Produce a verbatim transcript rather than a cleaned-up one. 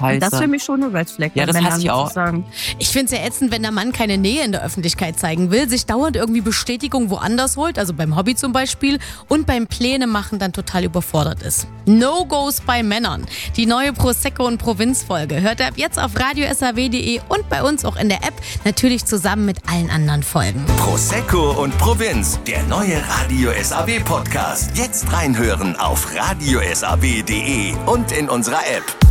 scheiße. Das ist für mich schon eine Red Flag. Ja, das Männern, hasse ich auch. Sagen. Ich finde es ja ätzend, wenn der Mann keine Nähe in der Öffentlichkeit zeigen will, sich dauernd irgendwie Bestätigung woanders holt, also beim Hobby zum Beispiel, und beim Pläne machen dann total überfordert ist. No-Gos bei Männern. Die neue Prosecco und Provinz-Folge hört ihr ab jetzt auf radio s a w punkt d e und bei uns auch in der App, natürlich zusammen mit allen anderen Folgen. Prosecco und Provinz, der neue Radio S A W Podcast. Jetzt reinhören auf radio s a w punkt d e und in unserer App.